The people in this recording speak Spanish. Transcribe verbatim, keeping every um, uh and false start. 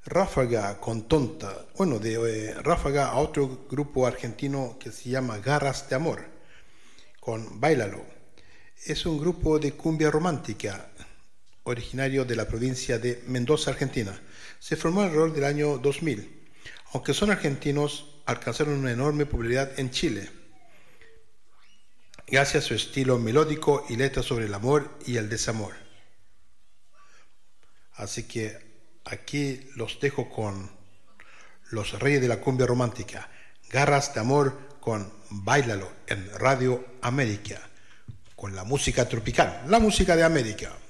Ráfaga con Tonta, bueno, de eh, Ráfaga a otro grupo argentino que se llama Garras de Amor, con Báilalo. Es un grupo de cumbia romántica, originario de la provincia de Mendoza, Argentina. Se formó alrededor del año dos mil. Aunque son argentinos, alcanzaron una enorme popularidad en Chile, gracias a su estilo melódico y letras sobre el amor y el desamor. Así que aquí los dejo con los reyes de la cumbia romántica, Garras de Amor con Báilalo en Radio América, con la música tropical, la música de América.